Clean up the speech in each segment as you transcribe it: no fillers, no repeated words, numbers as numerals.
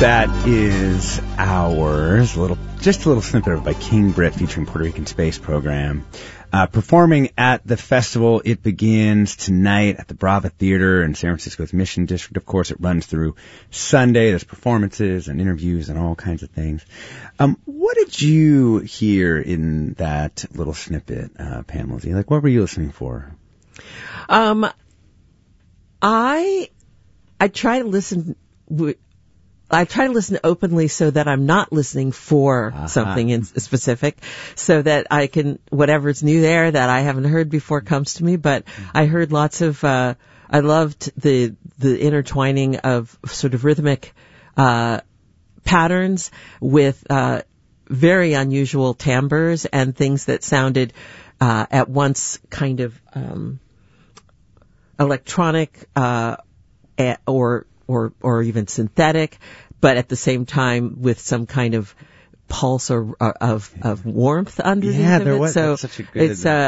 That is ours. Just a little snippet of by King Britt featuring Puerto Rican Space Program. Performing at the festival. It begins tonight at the Brava Theater in San Francisco's Mission District. Of course, it runs through Sunday. There's performances and interviews and all kinds of things. What did you hear in that little snippet, Pamela? Like, what were you listening for? I try to listen. I try to listen openly so that I'm not listening for something in specific, so that I can, whatever's new there that I haven't heard before comes to me. But I heard lots of, I loved the intertwining of sort of rhythmic, patterns with, very unusual timbres and things that sounded, at once kind of, electronic, or even synthetic, but at the same time with some kind of pulse or of warmth underneath of it. Was. So that's such a good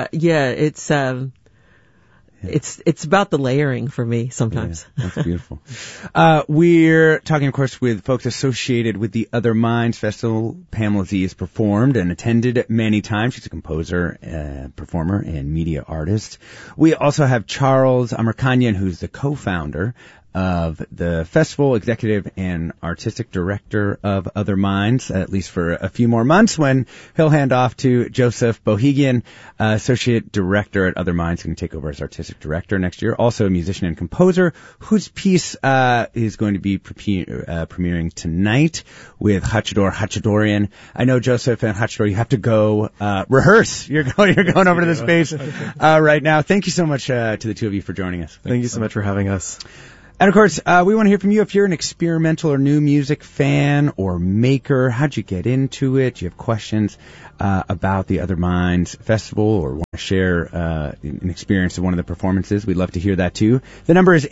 it's about the layering for me sometimes. Yeah, that's beautiful. We're talking, of course, with folks associated with the Other Minds Festival. Pamela Z has performed and attended many times. She's a composer, performer, and media artist. We also have Charles Amirkanyan, who's the co-founder of the festival, executive and artistic director of Other Minds, at least for a few more months, when he'll hand off to Joseph Bohigian, associate director at Other Minds, going to take over as artistic director next year. Also a musician and composer whose piece is going to be premiering tonight with Hachador Hachadorian. I know, Joseph and Hachador, you have to go rehearse. You're going over to the space right now. Thank you so much to the two of you for joining us. Thank you so much for having us. And of course, we want to hear from you if you're an experimental or new music fan or maker. How'd you get into it? Do you have questions about the Other Minds Festival or want to share an experience of one of the performances? We'd love to hear that too. The number is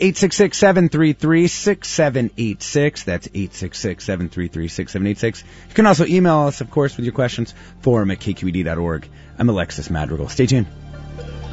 866-733-6786. That's 866-733-6786. You can also email us, of course, with your questions, forum@kqed.org. I'm Alexis Madrigal. Stay tuned.